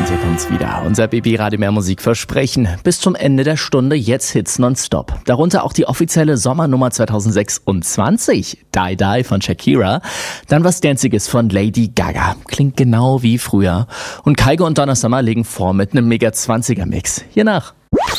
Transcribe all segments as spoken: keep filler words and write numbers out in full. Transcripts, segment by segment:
Und hier kommt's wieder. Unser Baby Radio Mehr Musik versprechen. Bis zum Ende der Stunde jetzt Hits nonstop. Darunter auch die offizielle Sommernummer zwanzig sechsundzwanzig. Die Die von Shakira. Dann was Danziges von Lady Gaga. Klingt genau wie früher. Und Kygo und Donna Summer legen vor mit einem Mega zwanziger Mix. Hier nach.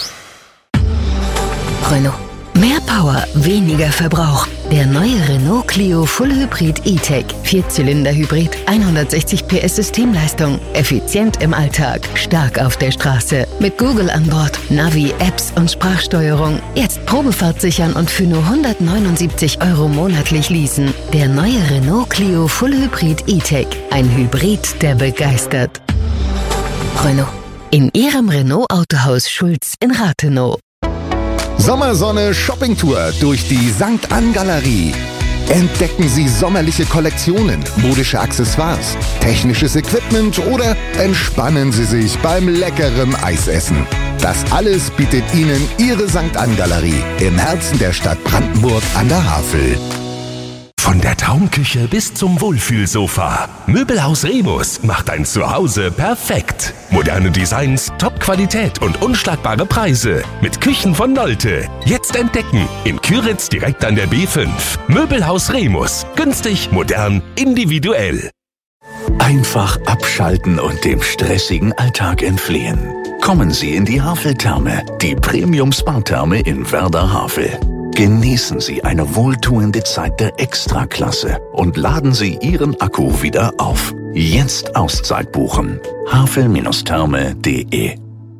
Renault. Mehr Power, weniger Verbrauch. Der neue Renault Clio Full Hybrid E-Tech. Vierzylinder-Hybrid, hundertsechzig P S Systemleistung. Effizient im Alltag, stark auf der Straße. Mit Google an Bord, Navi, Apps und Sprachsteuerung. Jetzt Probefahrt sichern und für nur hundertneunundsiebzig Euro monatlich leasen. Der neue Renault Clio Full Hybrid E-Tech. Ein Hybrid, der begeistert. Renault. In Ihrem Renault Autohaus Schulz in Rathenow. Sommersonne Shoppingtour durch die Sankt Ann Galerie. Entdecken Sie sommerliche Kollektionen, modische Accessoires, technisches Equipment oder entspannen Sie sich beim leckeren Eisessen. Das alles bietet Ihnen Ihre Sankt Ann Galerie im Herzen der Stadt Brandenburg an der Havel. Von der Traumküche bis zum Wohlfühlsofa. Möbelhaus Remus macht dein Zuhause perfekt. Moderne Designs, Top-Qualität und unschlagbare Preise. Mit Küchen von Nolte. Jetzt entdecken. In Küritz direkt an der B fünf. Möbelhaus Remus. Günstig, modern, individuell. Einfach abschalten und dem stressigen Alltag entfliehen. Kommen Sie in die Havel-Therme, die Premium-Spa-Therme in Werder-Havel. Genießen Sie eine wohltuende Zeit der Extraklasse und laden Sie Ihren Akku wieder auf. Jetzt Auszeit buchen. havel Therme punkt de.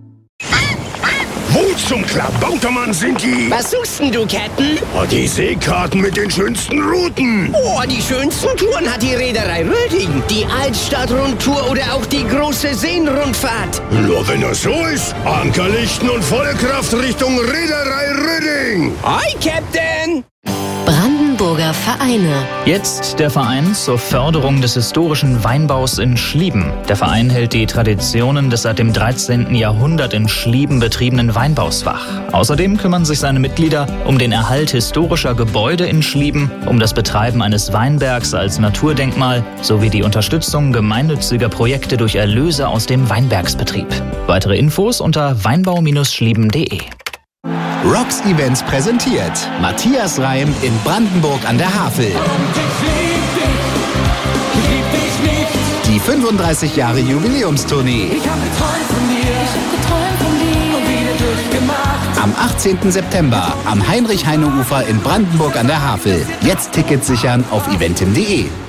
Wo zum Klabautermann sind die? Was suchst denn du, Captain? Oh, die Seekarten mit den schönsten Routen. Oh, die schönsten Touren hat die Reederei Röding. Die Altstadt-Rundtour oder auch die große Seenrundfahrt. Nur wenn das so ist. Ankerlichten und volle Kraft Richtung Reederei Röding. Hi, Captain! Brandenburger Vereine. Jetzt der Verein zur Förderung des historischen Weinbaus in Schlieben. Der Verein hält die Traditionen des seit dem dreizehnten Jahrhundert in Schlieben betriebenen Weinbaus wach. Außerdem kümmern sich seine Mitglieder um den Erhalt historischer Gebäude in Schlieben, um das Betreiben eines Weinbergs als Naturdenkmal sowie die Unterstützung gemeinnütziger Projekte durch Erlöse aus dem Weinbergsbetrieb. Weitere Infos unter weinbau schlieben punkt de. Rocks Events präsentiert Matthias Reim in Brandenburg an der Havel. Die fünfunddreißig Jahre Jubiläumstournee. Ich hab geträumt von dir, ich hab geträumt von dir und wieder durchgemacht. Am achtzehnten September am Heinrich-Heine-Ufer in Brandenburg an der Havel. Jetzt Tickets sichern auf eventim punkt de.